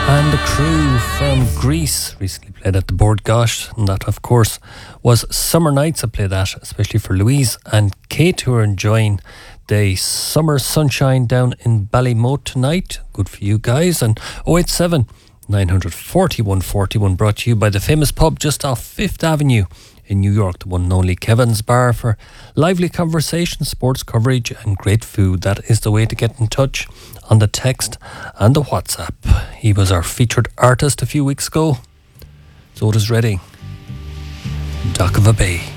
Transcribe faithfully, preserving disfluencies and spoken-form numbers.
And the crew from Greece recently played at the Board Gosh, and that, of course, was Summer Nights. I played that especially for Louise and Kate, who are enjoying the summer sunshine down in Ballymote tonight. Good for you guys. And oh eight seven, nine four one, four one brought to you by the famous pub just off Fifth Avenue in New York, the one and only Kevin's Bar, for lively conversation, sports coverage and great food. That is the way to get in touch, on the text and the WhatsApp. He was our featured artist a few weeks ago. So it is ready. Dock of a Bay.